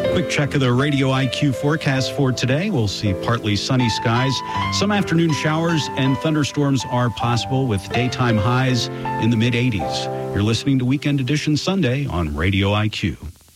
Quick check of the Radio IQ forecast for today. We'll see partly sunny skies. Some afternoon showers and thunderstorms are possible with daytime highs in the mid-80s. You're listening to Weekend Edition Sunday on Radio IQ.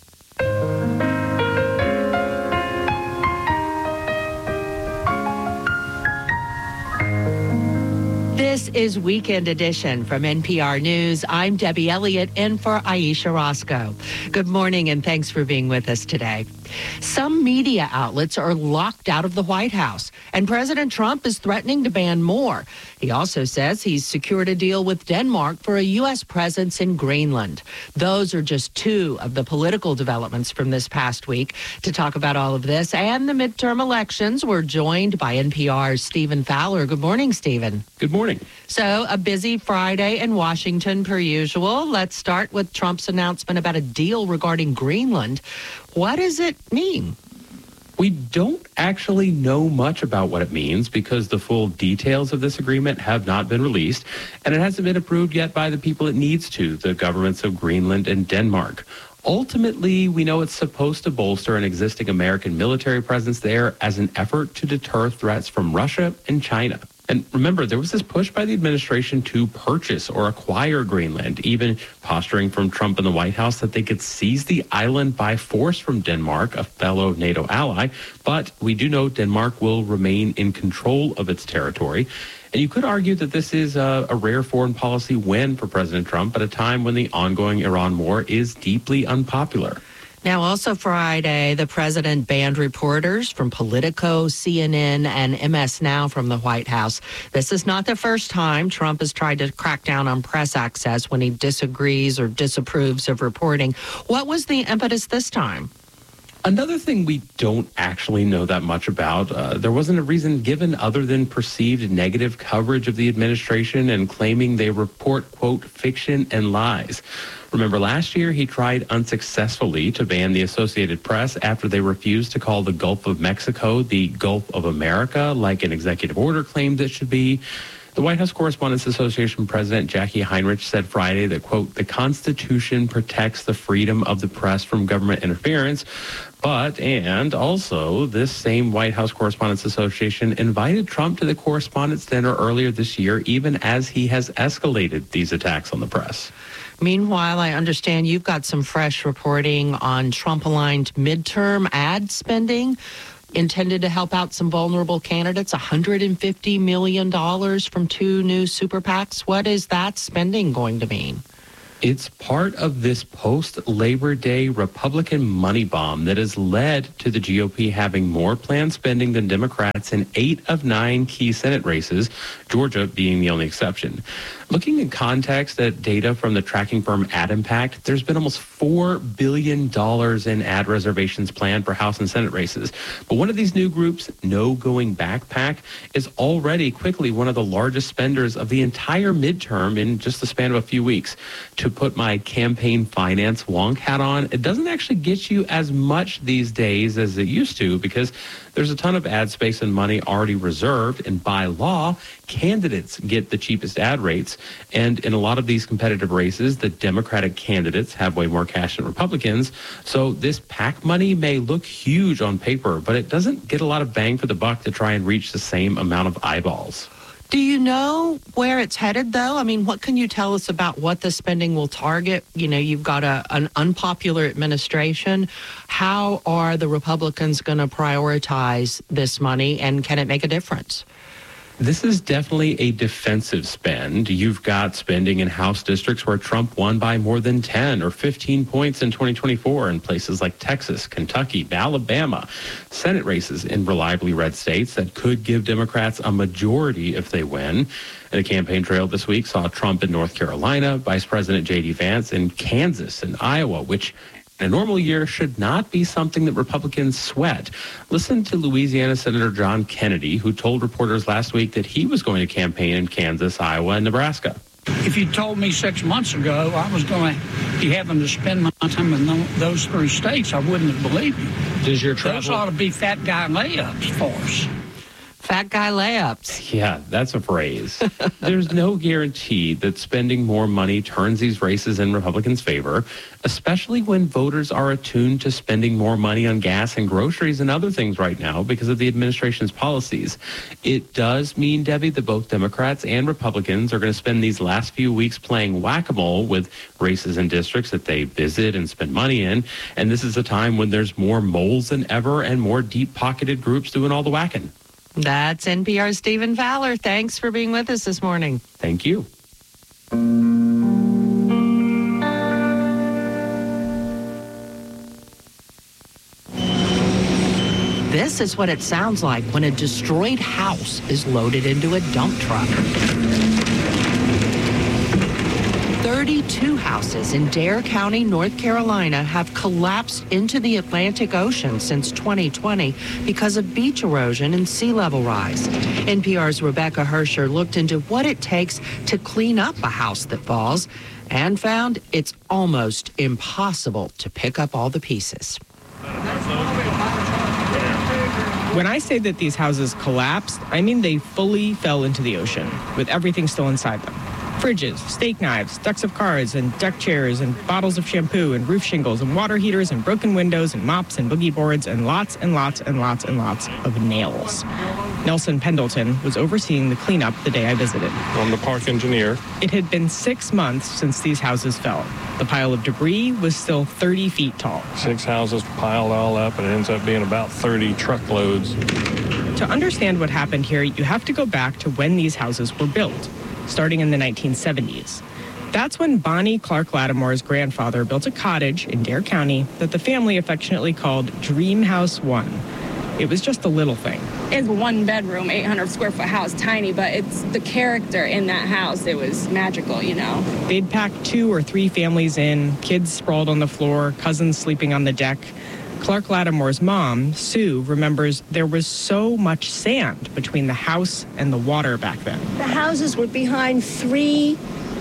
This is Weekend Edition from NPR News. I'm Debbie Elliott in for Aisha Roscoe. Good morning and thanks for being with us today. Some media outlets are locked out of the White House, and President Trump is threatening to ban more. He also says he's secured a deal with Denmark for a U.S. presence in Greenland. Those are just two of the political developments from this past week. To talk about all of this and the midterm elections, we're joined by NPR's Stephen Fowler. Good morning, Stephen. Good morning. So, a busy Friday in Washington, per usual. Let's start with Trump's announcement about a deal regarding Greenland. What does it mean? We don't actually know much about what it means because the full details of this agreement have not been released, and it hasn't been approved yet by the people it needs to, the governments of Greenland and Denmark. Ultimately, we know it's supposed to bolster an existing American military presence there as an effort to deter threats from Russia and China. And remember, there was this push by the administration to purchase or acquire Greenland, even posturing from Trump in the White House that they could seize the island by force from Denmark, a fellow NATO ally. But we do know Denmark will remain in control of its territory. And you could argue that this is a rare foreign policy win for President Trump at a time when the ongoing Iran war is deeply unpopular. Now, also Friday, the president banned reporters from Politico, CNN, and MS Now from the White House. This is not the first time Trump has tried to crack down on press access when he disagrees or disapproves of reporting. What was the impetus this time? Another thing we don't actually know that much about, there wasn't a reason given other than perceived negative coverage of the administration and claiming they report, quote, fiction and lies. Remember, last year he tried unsuccessfully to ban the Associated Press after they refused to call the Gulf of Mexico the Gulf of America, like an executive order claimed it should be. The White House Correspondents Association President Jackie Heinrich said Friday that, quote, the Constitution protects the freedom of the press from government interference. And also, this same White House Correspondents Association invited Trump to the Correspondents' Dinner earlier this year, even as he has escalated these attacks on the press. Meanwhile, I understand you've got some fresh reporting on Trump-aligned midterm ad spending intended to help out some vulnerable candidates, $150 million from two new super PACs. What is that spending going to mean? It's part of this post-Labor Day Republican money bomb that has led to the GOP having more planned spending than Democrats in 8 of 9 key Senate races, Georgia being the only exception. Looking in context at data from the tracking firm AdImpact, there's been almost $4 billion in ad reservations planned for House and Senate races. But one of these new groups, No Going Back PAC, is already quickly one of the largest spenders of the entire midterm in just the span of a few weeks. To put my campaign finance wonk hat on, it doesn't actually get you as much these days as it used to because there's a ton of ad space and money already reserved, and by law, candidates get the cheapest ad rates. And in a lot of these competitive races, the Democratic candidates have way more cash than Republicans. So this PAC money may look huge on paper, but it doesn't get a lot of bang for the buck to try and reach the same amount of eyeballs. Do you know where it's headed, though? I mean, what can you tell us about what the spending will target? You know, you've got an unpopular administration. How are the Republicans going to prioritize this money, and can it make a difference? This is definitely a defensive spend. You've got spending in House districts where Trump won by more than 10 or 15 points in 2024 in places like Texas, Kentucky, Alabama. Senate races in reliably red states that could give Democrats a majority if they win. And the campaign trail this week saw Trump in North Carolina, Vice President J.D. Vance in Kansas and Iowa, which in a normal year should not be something that Republicans sweat. Listen to Louisiana Senator John Kennedy, who told reporters last week that he was going to campaign in Kansas, Iowa, and Nebraska. If you told me 6 months ago I was going to be having to spend my time in those 3 states, I wouldn't have believed you. Does your travel... Those ought to be fat guy layups for us. Fat guy layups. Yeah, that's a phrase. There's no guarantee that spending more money turns these races in Republicans' favor, especially when voters are attuned to spending more money on gas and groceries and other things right now because of the administration's policies. It does mean, Debbie, that both Democrats and Republicans are going to spend these last few weeks playing whack-a-mole with races and districts that they visit and spend money in. And this is a time when there's more moles than ever and more deep-pocketed groups doing all the whacking. That's NPR's Stephen Fowler. Thanks for being with us this morning. Thank you. This is what it sounds like when a destroyed house is loaded into a dump truck. 32 houses in Dare County, North Carolina have collapsed into the Atlantic Ocean since 2020 because of beach erosion and sea level rise. NPR's Rebecca Hersher looked into what it takes to clean up a house that falls and found it's almost impossible to pick up all the pieces. When I say that these houses collapsed, I mean they fully fell into the ocean with everything still inside them. Fridges, steak knives, decks of cards and deck chairs and bottles of shampoo and roof shingles and water heaters and broken windows and mops and boogie boards and lots and lots and lots and lots of nails. Nelson Pendleton was overseeing the cleanup the day I visited. I'm the park engineer. It had been 6 months since these houses fell. The pile of debris was still 30 feet tall. 6 houses piled all up, and it ends up being about 30 truckloads. To understand what happened here, you have to go back to when these houses were built, starting in the 1970s. That's when Bonnie Clark Lattimore's grandfather built a cottage in Dare County that the family affectionately called Dream House 1. It was just a little thing. It's a 1-bedroom, 800 square foot house, tiny, but it's the character in that house. It was magical, you know. They'd packed 2 or 3 families in, kids sprawled on the floor, cousins sleeping on the deck. Clark Lattimore's mom, Sue, remembers there was so much sand between the house and the water back then. The houses were behind 3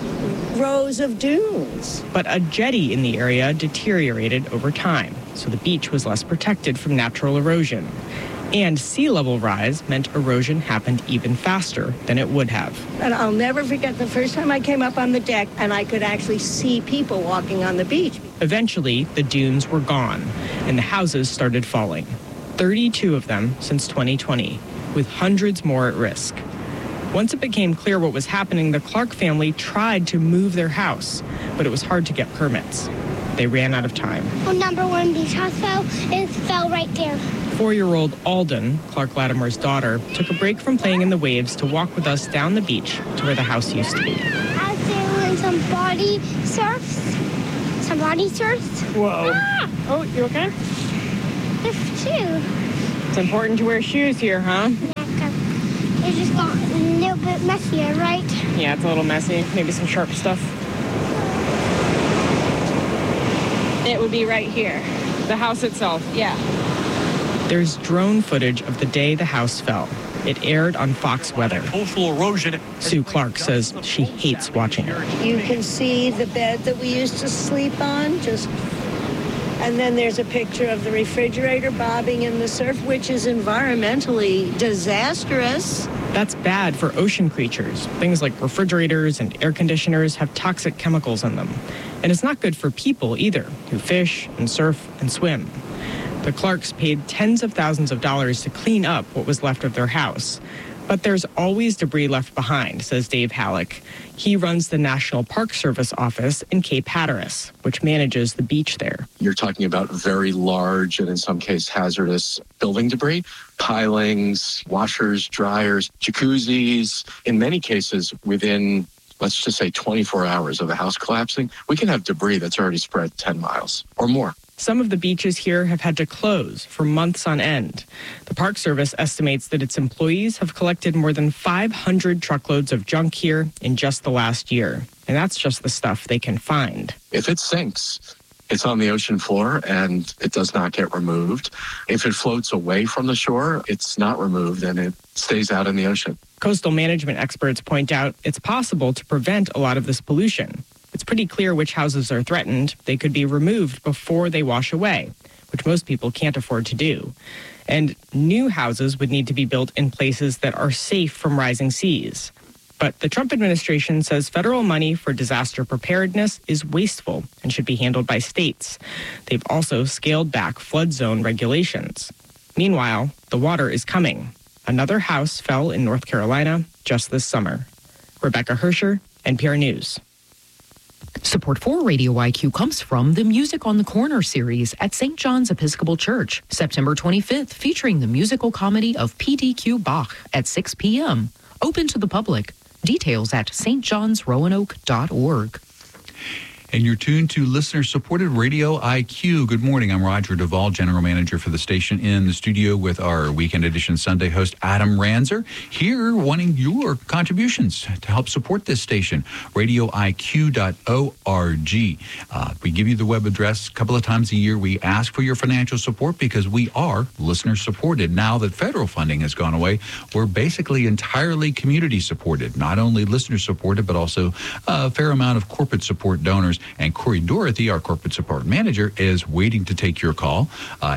rows of dunes. But a jetty in the area deteriorated over time, so the beach was less protected from natural erosion. And sea level rise meant erosion happened even faster than it would have. And I'll never forget the first time I came up on the deck and I could actually see people walking on the beach. Eventually, the dunes were gone, and the houses started falling. 32 of them since 2020, with hundreds more at risk. Once it became clear what was happening, the Clark family tried to move their house, but it was hard to get permits. They ran out of time. When number 1 beach house fell, it fell right there. 4-year-old Alden, Clark Lattimore's daughter, took a break from playing in the waves to walk with us down the beach to where the house used to be. I was doing some body surfs. Some body surfs. Whoa. Ah! Oh, you okay? There's shoes. It's important to wear shoes here, huh? Yeah, 'cause it just got a little bit messier, right? Yeah, it's a little messy. Maybe some sharp stuff. It would be right here. The house itself. Yeah. There's drone footage of the day the house fell. It aired on Fox Weather. Coastal erosion. Sue Clark says she hates watching it. You can see the bed that we used to sleep on, and then there's a picture of the refrigerator bobbing in the surf, which is environmentally disastrous. That's bad for ocean creatures. Things like refrigerators and air conditioners have toxic chemicals in them. And it's not good for people either, who fish and surf and swim. The Clarks paid tens of thousands of dollars to clean up what was left of their house. But there's always debris left behind, says Dave Halleck. He runs the National Park Service office in Cape Hatteras, which manages the beach there. You're talking about very large and in some cases hazardous building debris, pilings, washers, dryers, jacuzzis. In many cases, within, let's just say 24 hours of the house collapsing, we can have debris that's already spread 10 miles or more. Some of the beaches here have had to close for months on end. The Park Service estimates that its employees have collected more than 500 truckloads of junk here in just the last year. And that's just the stuff they can find. If it sinks, it's on the ocean floor and it does not get removed. If it floats away from the shore, it's not removed and it stays out in the ocean. Coastal management experts point out it's possible to prevent a lot of this pollution. It's pretty clear which houses are threatened. They could be removed before they wash away, which which most people can't afford to do. And new houses would need to be built in places that are safe from rising seas. But the Trump administration says federal money for disaster preparedness is wasteful and should be handled by states. They've also scaled back flood zone regulations. Meanwhile, the water is coming. Another house fell in North Carolina just this summer. Rebecca Hersher, NPR News. Support for Radio IQ comes from the Music on the Corner series at St. John's Episcopal Church, September 25th, featuring the musical comedy of P.D.Q. Bach at 6 p.m. Open to the public. Details at stjohnsroanoke.org. And you're tuned to listener-supported Radio IQ. Good morning. I'm Roger Duvall, General Manager for the station, in the studio with our Weekend Edition Sunday host, Adam Ranzer, here wanting your contributions to help support this station, radioiq.org. We give you the web address a couple of times a year. We ask for your financial support because we are listener-supported. Now that federal funding has gone away, we're basically entirely community-supported, not only listener-supported, but also a fair amount of corporate support donors. And Corey Dorothy, our corporate support manager, is waiting to take your call at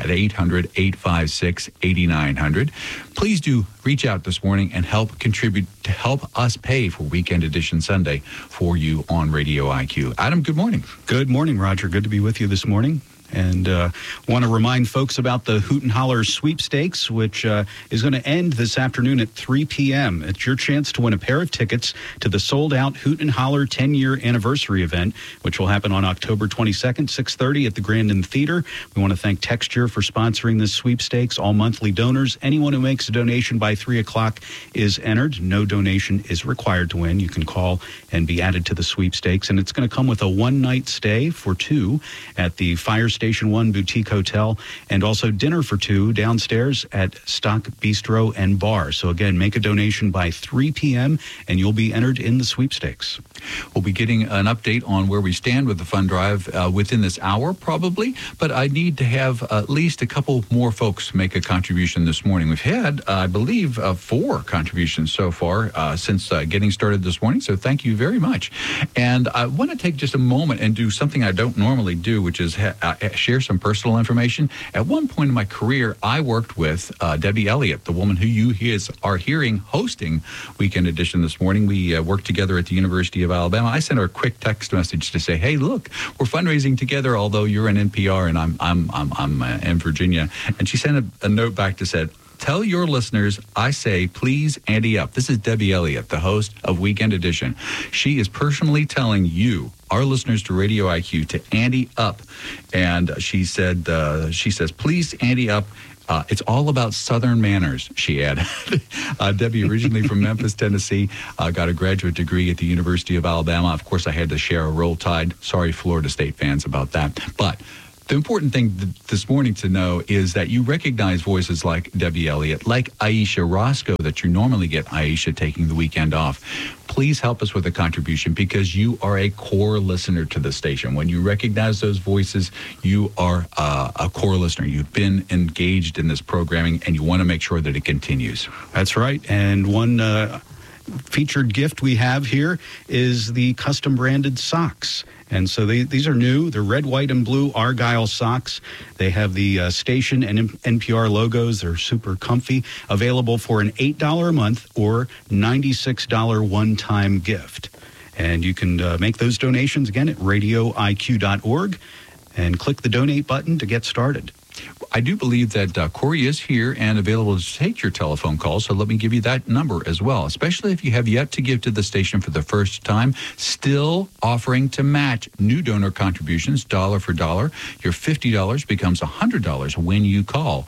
800-856-8900. Please do reach out this morning and help contribute to help us pay for Weekend Edition Sunday for you on Radio IQ. Adam, good morning. Good morning, Roger. Good to be with you this morning. And want to remind folks about the Hoot and Holler sweepstakes, which is going to end this afternoon at 3 p.m. It's your chance to win a pair of tickets to the sold-out Hoot and Holler 10-year anniversary event, which will happen on October 22nd, 6:30 at the Grandin Theater. We want to thank Texture for sponsoring this sweepstakes. All monthly donors, anyone who makes a donation by 3 o'clock is entered. No donation is required to win. You can call and be added to the sweepstakes. And it's going to come with a one-night stay for two at the Fire Station 1 Boutique Hotel, and also dinner for two downstairs at Stock Bistro and Bar. So again, make a donation by 3 p.m. and you'll be entered in the sweepstakes. We'll be getting an update on where we stand with the fund drive within this hour, probably, but I need to have at least a couple more folks make a contribution this morning. We've had, I believe, 4 contributions so far since getting started this morning, so thank you very much. And I want to take just a moment and do something I don't normally do, which is share some personal information. At one point in my career, I worked with Debbie Elliott, the woman who you are hearing hosting Weekend Edition this morning. We worked together at the University of Alabama. I sent her a quick text message to say, "Hey, look, we're fundraising together. Although you're in NPR and I'm in Virginia," and she sent a note back that said, "Tell your listeners I say, please ante up." This is Debbie Elliott, the host of Weekend Edition. She is personally telling you, our listeners to Radio IQ, to ante up. And she says, please ante up. It's all about Southern manners, she added. Debbie, originally from Memphis, Tennessee, got a graduate degree at the University of Alabama. Of course, I had to share a Roll Tide. Sorry, Florida State fans, about that. But the important thing this morning to know is that you recognize voices like Debbie Elliott, like Aisha Roscoe, that you normally get Aisha taking the weekend off. Please help us with a contribution because you are a core listener to the station. When you recognize those voices, you are a core listener. You've been engaged in this programming and you want to make sure that it continues. That's right. And one featured gift we have here is the custom branded socks. And so these are new. They're red, white, and blue Argyle socks. They have the station and NPR logos. They're super comfy. Available for an $8 a month or $96 one-time gift. And you can make those donations again at radioiq.org and click the donate button to get started. I do believe that Corey is here and available to take your telephone calls, so let me give you that number as well, especially if you have yet to give to the station for the first time. Still offering to match new donor contributions, dollar for dollar. Your $50 becomes $100 when you call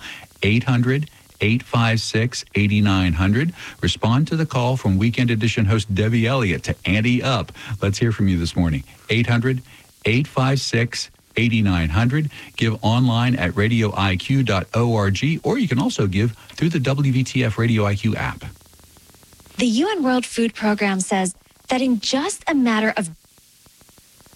800-856-8900. Respond to the call from Weekend Edition host Debbie Elliott to ante up. Let's hear from you this morning. 800-856-8900. 8900. Give online at radioiq.org, or you can also give through the WVTF Radio IQ app. The UN World Food Program says that in just a matter of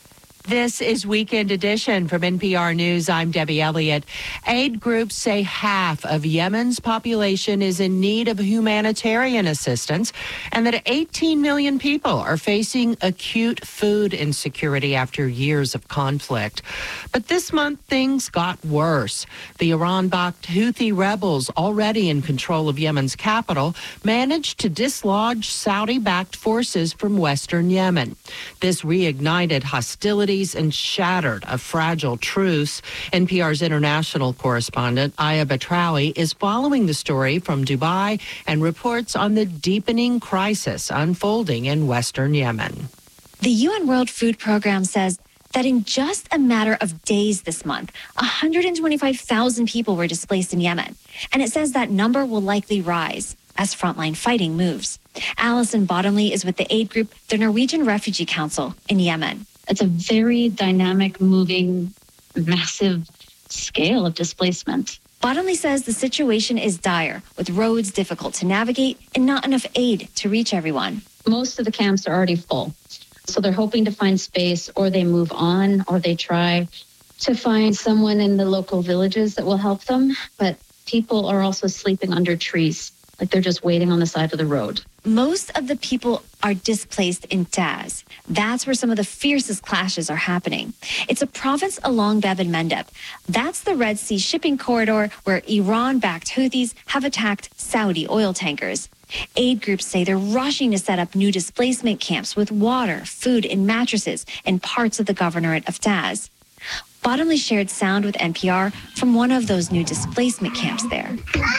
This is Weekend Edition from NPR News. I'm Debbie Elliott. Aid groups say half of Yemen's population is in need of humanitarian assistance and that 18 million people are facing acute food insecurity after years of conflict. But this month, things got worse. The Iran-backed Houthi rebels, already in control of Yemen's capital, managed to dislodge Saudi-backed forces from western Yemen. This reignited hostilities and shattered a fragile truce. NPR's international correspondent, Aya Batrawi, is following the story from Dubai and reports on the deepening crisis unfolding in western Yemen. The UN World Food Program says that in just a matter of days this month, 125,000 people were displaced in Yemen. And it says that number will likely rise as frontline fighting moves. Alison Bottomley is with the aid group, the Norwegian Refugee Council in Yemen. It's a very dynamic, moving, massive scale of displacement. Bottomley says the situation is dire, with roads difficult to navigate and not enough aid to reach everyone. Most of the camps are already full. So they're hoping to find space, or they move on, or they try to find someone in the local villages that will help them. But people are also sleeping under trees, like they're just waiting on the side of the road. Most of the people are displaced in Taz. That's where some of the fiercest clashes are happening. It's a province along Bab el-Mandeb. That's the Red Sea shipping corridor where Iran-backed Houthis have attacked Saudi oil tankers. Aid groups say they're rushing to set up new displacement camps with water, food, and mattresses in parts of the governorate of Taz. Bottomley shared sound with NPR from one of those new displacement camps there.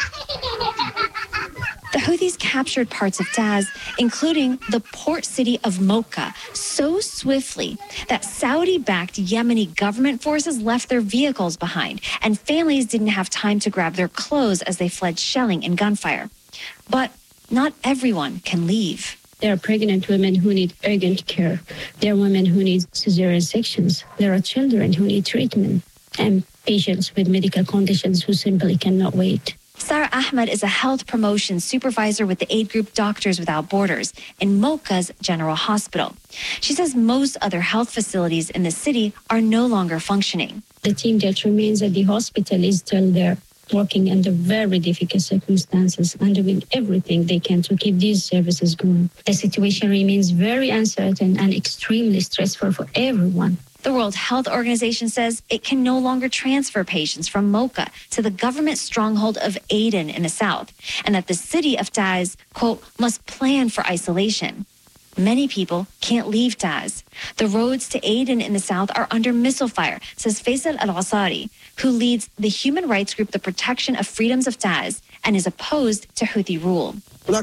The Houthis captured parts of Taz, including the port city of Mocha, so swiftly that Saudi-backed Yemeni government forces left their vehicles behind, and families didn't have time to grab their clothes as they fled shelling and gunfire. But not everyone can leave. There are pregnant women who need urgent care. There are women who need cesarean sections. There are children who need treatment, and patients with medical conditions who simply cannot wait. Sarah Ahmed is a health promotion supervisor with the aid group Doctors Without Borders in Mocha's General Hospital. She says most other health facilities in the city are no longer functioning. The team that remains at the hospital is still there, working under very difficult circumstances and doing everything they can to keep these services going. The situation remains very uncertain and extremely stressful for everyone. The World Health Organization says it can no longer transfer patients from Mocha to the government stronghold of Aden in the south, and that the city of Taz, quote, must plan for isolation. Many people can't leave Taz. The roads to Aden in the south are under missile fire, says Faisal Al-Asari, who leads the human rights group The Protection of Freedoms of Taz and is opposed to Houthi rule.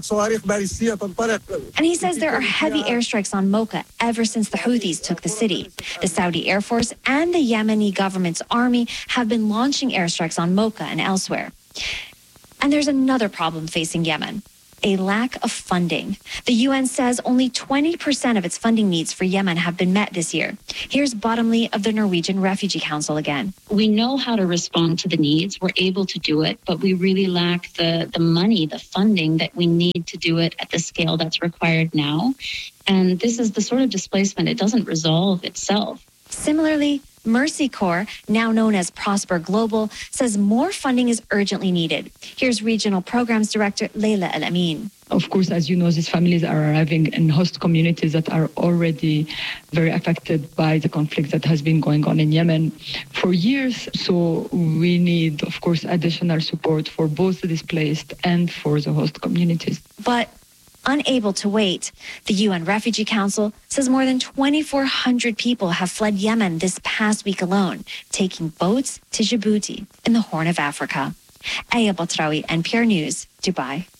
And he says there are heavy airstrikes on Mocha ever since the Houthis took the city. The Saudi Air Force and the Yemeni government's army have been launching airstrikes on Mocha and elsewhere. And there's another problem facing Yemen: a lack of funding. The UN says only 20% of its funding needs for Yemen have been met this year. Here's Bottomley of the Norwegian Refugee Council again. We know how to respond to the needs. We're able to do it, but we really lack the money, the funding that we need to do it at the scale that's required now. And this is the sort of displacement, it doesn't resolve itself. Similarly, Mercy Corps, now known as Prosper Global, says more funding is urgently needed. Here's Regional Programs Director Leila Al-Amin. Of course, as you know, these families are arriving in host communities that are already very affected by the conflict that has been going on in Yemen for years. So we need, of course, additional support for both the displaced and for the host communities. But unable to wait, the UN Refugee Council says more than 2,400 people have fled Yemen this past week alone, taking boats to Djibouti in the Horn of Africa. Aya Batrawi, NPR News, Dubai.